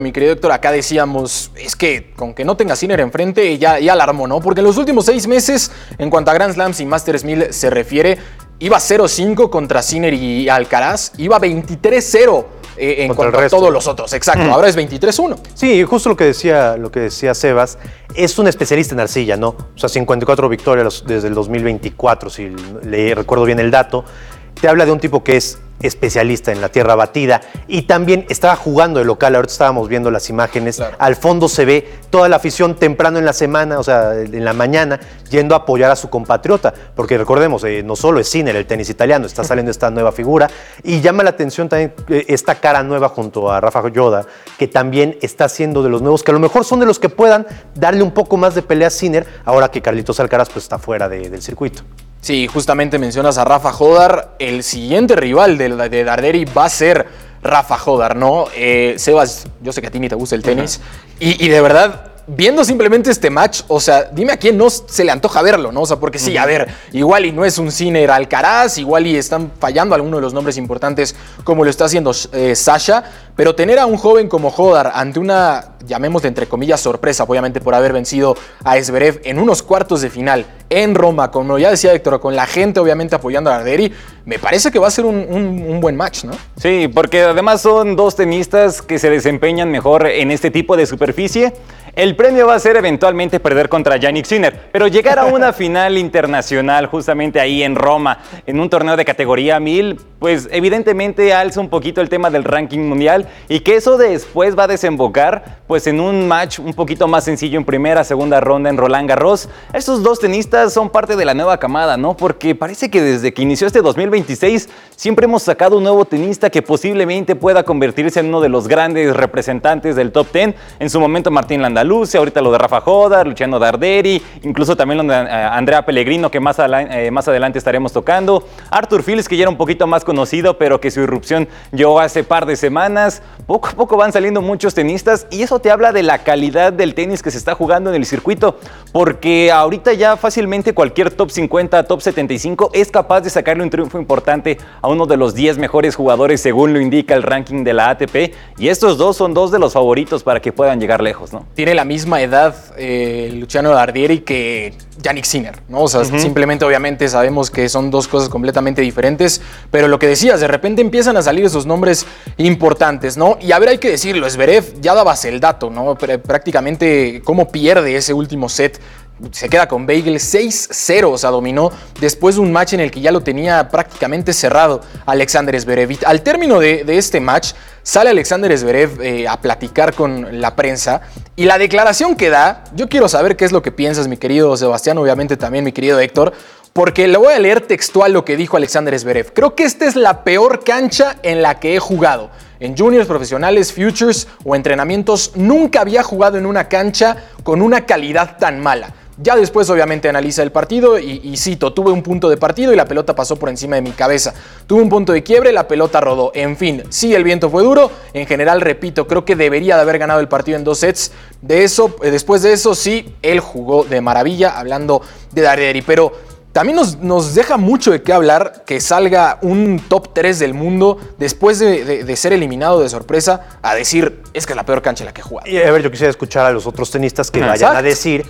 Mi querido Héctor, acá decíamos, es que con que no tenga Sinner enfrente ya la armó, ¿no? Porque en los últimos 6 meses, en cuanto a Grand Slams y Masters 1000 se refiere, iba 0-5 contra Sinner y Alcaraz, iba 23-0 en cuanto a todos los otros, exacto, ahora es 23-1. Sí, justo lo que decía Sebas, es un especialista en arcilla, ¿no? O sea, 54 victorias desde el 2024, si le recuerdo bien el dato. Te habla de un tipo que es especialista en la tierra batida y también estaba jugando de local. Ahorita estábamos viendo las imágenes, claro. Al fondo se ve toda la afición temprano en la semana, o sea, en la mañana, yendo a apoyar a su compatriota, porque recordemos, no solo es Sinner, el tenis italiano, está saliendo esta nueva figura y llama la atención también esta cara nueva junto a Rafa Jodar, que también está siendo de los nuevos, que a lo mejor son de los que puedan darle un poco más de pelea a Sinner, ahora que Carlitos Alcaraz pues está fuera del circuito. Sí, justamente mencionas a Rafa Jodar. El siguiente rival de Darderi va a ser Rafa Jodar, ¿no? Sebas, yo sé que a ti ni te gusta el tenis. Y de verdad, viendo simplemente este match, o sea, dime a quién no se le antoja verlo, ¿no? O sea, porque sí, a ver, igual y no es un Sinner Alcaraz, igual y están fallando algunos de los nombres importantes como lo está haciendo Sasha, pero tener a un joven como Jodar ante una, llamémosle entre comillas, sorpresa, obviamente por haber vencido a Zverev en unos cuartos de final en Roma, como ya decía Héctor, con la gente obviamente apoyando a Darderi, me parece que va a ser un buen match, ¿no? Sí, porque además son dos tenistas que se desempeñan mejor en este tipo de superficie. El premio va a ser eventualmente perder contra Jannik Sinner, pero llegar a una final internacional justamente ahí en Roma, en un torneo de categoría 1000, pues evidentemente alza un poquito el tema del ranking mundial y que eso después va a desembocar pues en un match un poquito más sencillo en primera, segunda ronda en Roland Garros. Estos dos tenistas son parte de la nueva camada, ¿no? Porque parece que desde que inició este 2026 siempre hemos sacado un nuevo tenista que posiblemente pueda convertirse en uno de los grandes representantes del top 10. En su momento Martín Landaluce, ahorita lo de Rafa Jodar, Luciano Darderi, incluso también lo de Andrea Pellegrino, que más adelante estaremos tocando. Arthur Fils, que ya era un poquito más conocido, pero que su irrupción llegó hace par de semanas. Poco a poco van saliendo muchos tenistas y eso te habla de la calidad del tenis que se está jugando en el circuito, porque ahorita ya fácilmente cualquier top 50, top 75 es capaz de sacarle un triunfo importante a uno de los 10 mejores jugadores según lo indica el ranking de la ATP, y estos dos son dos de los favoritos para que puedan llegar lejos, ¿no? Tiene la misma edad Luciano Darderi que Jannik Sinner, ¿no? O sea, simplemente obviamente sabemos que son dos cosas completamente diferentes, pero lo que decías, de repente empiezan a salir esos nombres importantes, ¿no? Y a ver, hay que decirlo, Zverev ya dabas el dato, ¿no? Prácticamente cómo pierde ese último set. Se queda con Bagel 6-0, o sea, dominó después de un match en el que ya lo tenía prácticamente cerrado Alexander Zverev. Al término de este match, sale Alexander Zverev a platicar con la prensa y la declaración que da, yo quiero saber qué es lo que piensas, mi querido Sebastián, obviamente también mi querido Héctor, porque le voy a leer textual lo que dijo Alexander Zverev. Creo que esta es la peor cancha en la que he jugado. En juniors, profesionales, futures o entrenamientos, nunca había jugado en una cancha con una calidad tan mala. Ya después obviamente analiza el partido y cito, tuve un punto de partido y la pelota pasó por encima de mi cabeza. Tuve un punto de quiebre, la pelota rodó. En fin, sí, el viento fue duro. En general, repito, creo que debería de haber ganado el partido en 2 sets. Después de eso, sí, él jugó de maravilla, hablando de Darderi. Pero también nos deja mucho de qué hablar que salga un top 3 del mundo después de ser eliminado de sorpresa a decir, es que es la peor cancha en la que he jugado. Y a ver, yo quisiera escuchar a los otros tenistas que vayan a decir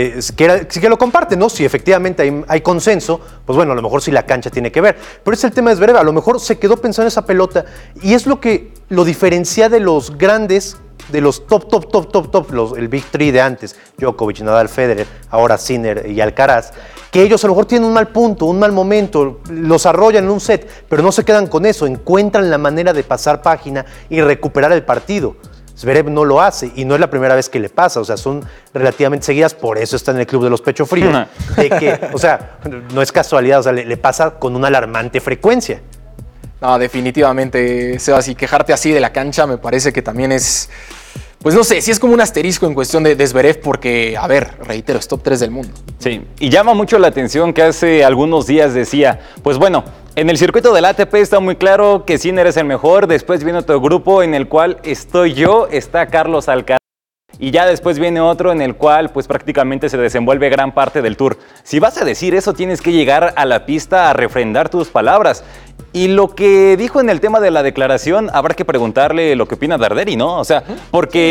que lo comparten, ¿no? Si efectivamente hay consenso, pues bueno, a lo mejor sí la cancha tiene que ver. Pero es el tema de Zverev, a lo mejor se quedó pensando en esa pelota y es lo que lo diferencia de los grandes, de los top, el Big Three de antes, Djokovic, Nadal, Federer, ahora Sinner y Alcaraz, que ellos a lo mejor tienen un mal punto, un mal momento, los arrollan en un set, pero no se quedan con eso, encuentran la manera de pasar página y recuperar el partido. Zverev no lo hace y no es la primera vez que le pasa, o sea, son relativamente seguidas, por eso está en el club de los pecho fríos, de que, o sea, no es casualidad, o sea, le pasa con una alarmante frecuencia. No, definitivamente, Sebas, y quejarte así de la cancha me parece que también es, pues no sé, sí es como un asterisco en cuestión de Zverev porque, a ver, reitero, es top 3 del mundo. Sí, y llama mucho la atención que hace algunos días decía, pues bueno, en el circuito del ATP está muy claro que Sinner es el mejor, después viene otro grupo en el cual estoy yo, está Carlos Alcaraz, y ya después viene otro en el cual pues prácticamente se desenvuelve gran parte del tour. Si vas a decir eso, tienes que llegar a la pista a refrendar tus palabras. Y lo que dijo en el tema de la declaración, habrá que preguntarle lo que opina Darderi, ¿no? O sea, porque